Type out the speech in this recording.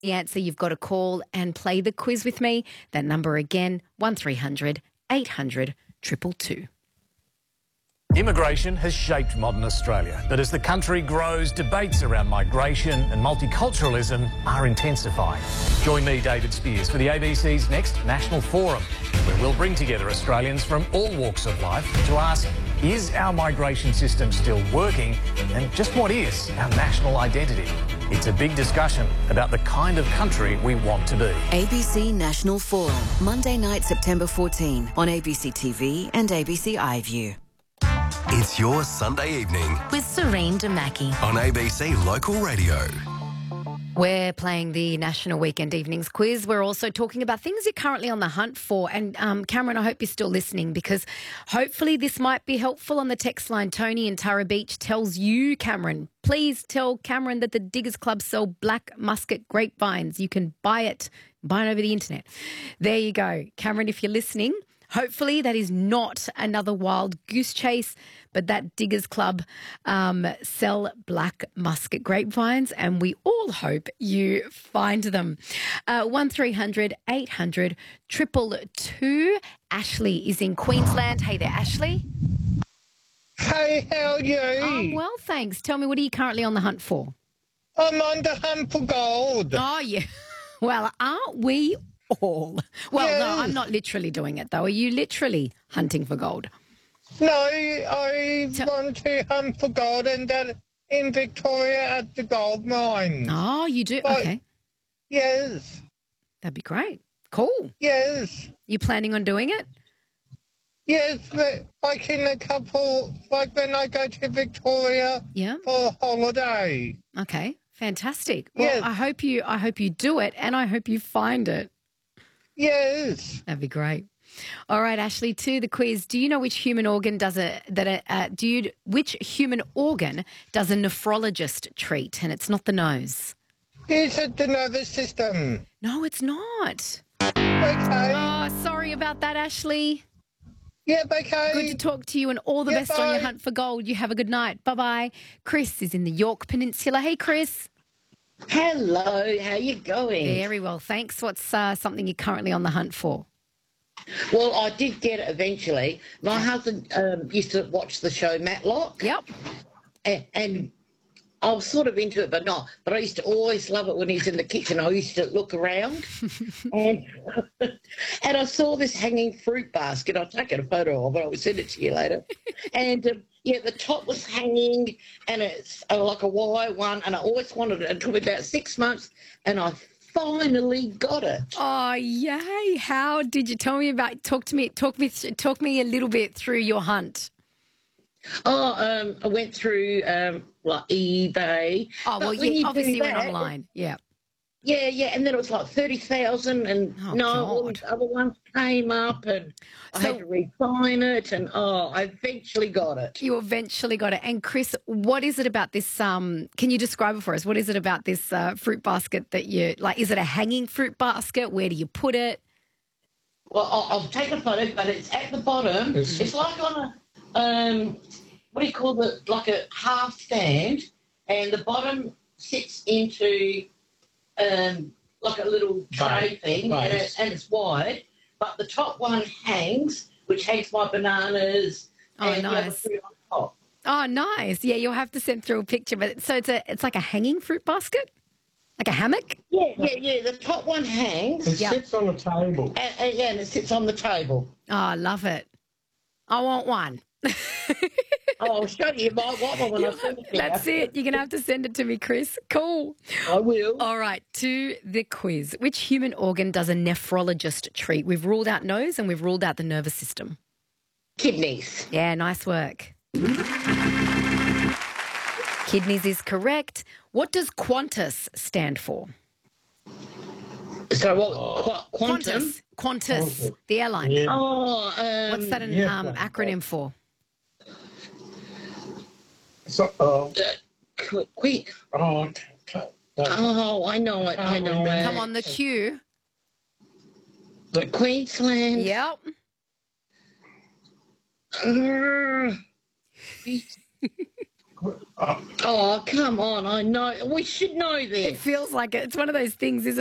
The answer, you've got to call and play the quiz with me. That number again, 1300 800 222. Immigration has shaped modern Australia, but as the country grows, debates around migration and multiculturalism are intensifying. Join me, David Spears, for the ABC's next National Forum, where we'll bring together Australians from all walks of life to ask, is our migration system still working, and just what is our national identity? It's a big discussion about the kind of country we want to be. ABC National Forum, Monday night, September 14 on ABC TV and ABC iView. It's your Sunday evening with Serene Damaki on ABC Local Radio. We're playing the National Weekend Evenings Quiz. We're also talking about things you're currently on the hunt for. And Cameron, I hope you're still listening, because hopefully this might be helpful. On the text line, Tony in Tara Beach tells you, Cameron, please tell Cameron that the Diggers Club sell black muscat grapevines. You can buy it over the internet. There you go. Cameron, if you're listening, hopefully that is not another wild goose chase, but that Diggers Club sell black muscat grapevines, and we all hope you find them. 1300 800 222. Ashley is in Queensland. Hey there, Ashley. Hey, how are you? Well, thanks. Tell me, what are you currently on the hunt for? I'm on the hunt for gold. Oh, yeah. Well, aren't we all? Well, Yes. No, I'm not literally doing it, though. Are you literally hunting for gold? No, I want to hunt for gold, and that in Victoria at the gold mine. Oh, you do? But- Okay. Yes, That'd be great. Cool. yes, You planning on doing it? yes, but like in a couple, like when I go to Victoria Yeah. for a holiday. Okay. Fantastic. Well, Yes. I hope you do it, and I hope you find it. Yes, That'd be great. All right, Ashley, to the quiz. Do you know which human organ does which human organ does a nephrologist treat? And it's not the nose. is it the nervous system? No, it's not. Okay, Oh, sorry about that, Ashley. yeah, okay. Good to talk to you, and all the Yeah, best on your bye. hunt for gold. You have a good night. Bye-bye. Chris is in the York Peninsula. Hey, Chris. Hello, how you going? Very well, thanks. What's something you're currently on the hunt for? Well, I did get it eventually. My husband used to watch the show Matlock, Yep. and I was sort of into it, but not. But I used to always love it when he's in the kitchen. I used to look around, and and I saw this hanging fruit basket. I'll take a photo of it. I'll send it to you later. And yeah, the top was hanging, and it's like a wire one. And I always wanted it. It took me about 6 months, and I finally got it. Oh, yay. How did you tell me about, talk me a little bit through your hunt. Oh, I went through like eBay. Oh, well, But when you obviously do you went that, online. Yeah. Yeah, and then it was like 30,000, and Oh, all God. these other ones came up, and I So- had to refine it, and I eventually got it. You eventually got it. And Chris, what is it about this? Can you describe it for us? What is it about this fruit basket that you like? Is it a hanging fruit basket? Where do you put it? Well, I'll take a photo, but it's at the bottom. It's like on a what do you call it? Like a half stand, and the bottom sits into like a little tray thing, and it's wide. But the top one hangs, which hangs my bananas and the other nice. fruit on top. Oh, nice. Yeah, you'll have to send through a picture. But so it's like a hanging fruit basket, like a hammock. Yeah. The top one hangs, It sits on a table. and it sits on the table. Oh, I love it. I want one. I'll show you. You might want one when I send it to you. That's it. You're going to have to send it to me, Chris. Cool. I will. All right, to the quiz. Which human organ does a nephrologist treat? We've ruled out nose and we've ruled out the nervous system. Kidneys. Yeah, nice work. Kidneys is correct. What does Qantas stand for? So what? Quantum. Qantas, the airline. Yeah. Oh, What's that an acronym for? So, quick. oh, Oh, I know it. I know it. Come on, the Q. Queensland. Yep. Oh, come on. I know. We should know It this. feels like it. It's one of those things, isn't it?